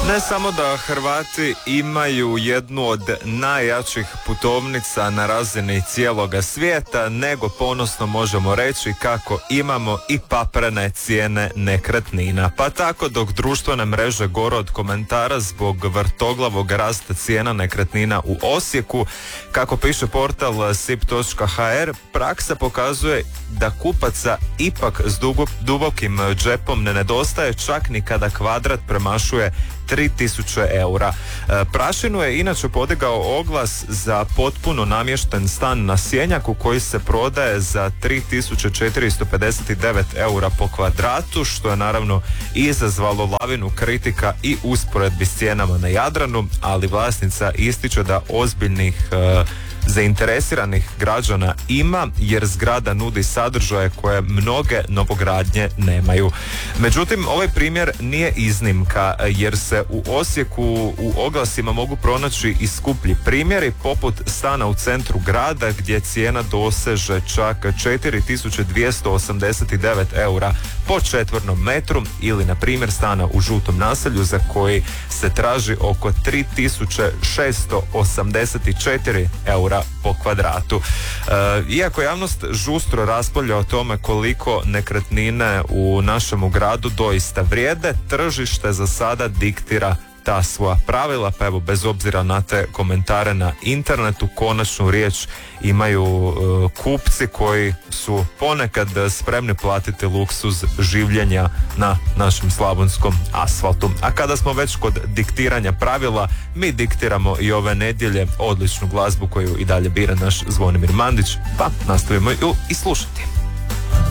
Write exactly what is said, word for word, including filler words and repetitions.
Ne samo da Hrvati imaju jednu od najjačih putovnica na razini cijeloga svijeta, nego ponosno možemo reći kako imamo i paprene cijene nekretnina. Pa tako dok društvene mreže gore od komentara zbog vrtoglavog rasta cijena nekretnina u Osijeku, kako piše portal sip točka ha er, praksa pokazuje da kupaca ipak s dubokim džepom ne nedostaje čak ni kada kvadrat premašuje tri tisuće eura. Prašinu je inače podigao oglas za potpuno namješten stan na Sjenjaku koji se prodaje za tri tisuće četiristo pedeset devet eura po kvadratu, što je naravno izazvalo lavinu kritika i usporedbi s cijenama na Jadranu, ali vlasnica ističe da ozbiljnih uh, zainteresiranih građana ima, jer zgrada nudi sadržaje koje mnoge novogradnje nemaju. Međutim, ovaj primjer nije iznimka, jer se u Osijeku u oglasima mogu pronaći i skuplji primjeri, poput stana u centru grada gdje cijena doseže čak četiri tisuće dvjesto osamdeset devet eura po četvornom metru, ili na primjer stana u žutom naselju za koji se traži oko tri tisuće šesto osamdeset četiri eura po kvadratu. E, iako javnost žustro raspravlja o tome koliko nekretnine u našemu gradu doista vrijede, tržište za sada diktira ta svoja pravila, pa evo, bez obzira na te komentare na internetu, konačnu riječ imaju e, kupci koji su ponekad spremni platiti luksuz življenja na našem slavonskom asfaltu. A kada smo već kod diktiranja pravila, mi diktiramo i ove nedjelje odličnu glazbu koju i dalje bira naš Zvonimir Mandić, pa nastavimo ju i slušati.